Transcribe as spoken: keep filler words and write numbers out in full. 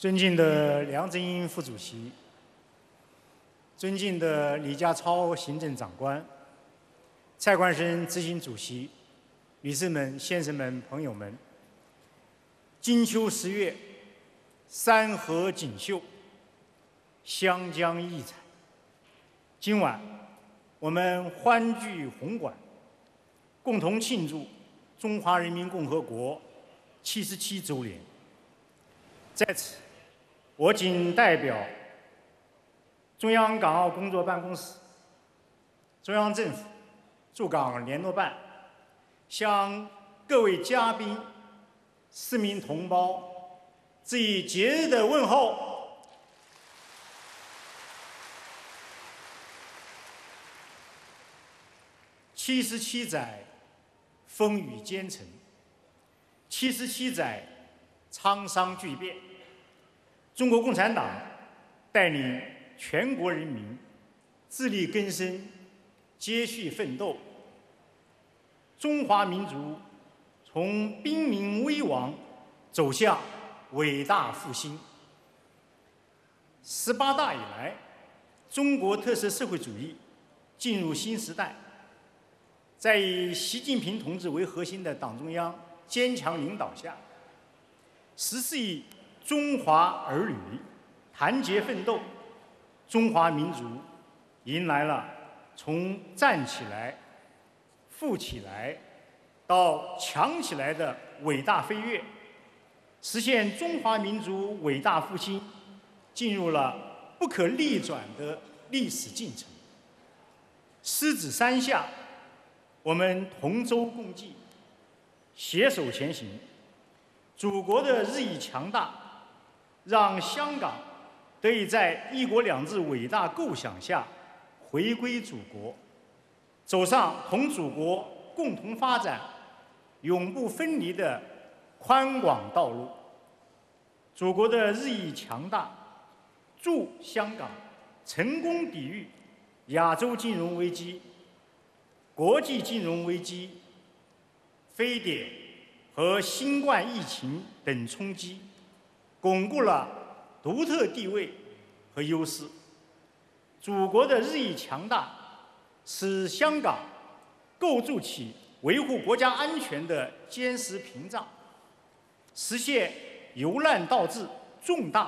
尊敬的梁振英副主席，尊敬的李家超行政长官，蔡冠深执行主席，女士们、先生们、朋友们，金秋十月，山河锦绣，湘江异彩。今晚，我们欢聚红馆，共同庆祝中华人民共和国七十七周年。在此，我谨代表中央港澳工作办公室、中央政府驻港联络办，向各位嘉宾、市民同胞致以节日的问候。七十七载风雨兼程，七十七载沧桑巨变。中国共产党带领全国人民自力更生，接续奋斗。中华民族从兵民危亡走向伟大复兴。十八大以来，中国特色社会主义进入新时代。在以习近平同志为核心的党中央坚强领导下，十四亿中华儿女团结奋斗，中华民族迎来了从站起来、富起来到强起来的伟大飞跃，实现中华民族伟大复兴进入了不可逆转的历史进程。狮子山下，我们同舟共济，携手前行。祖国的日益强大，让香港得以在“一国两制”伟大构想下回归祖国，走上同祖国共同发展、永不分离的宽广道路。祖国的日益强大，助香港成功抵御亚洲金融危机、国际金融危机、非典和新冠疫情等冲击，巩固了独特地位和优势。祖国的日益强大，使香港构筑起维护国家安全的坚实屏障，实现由乱到治重大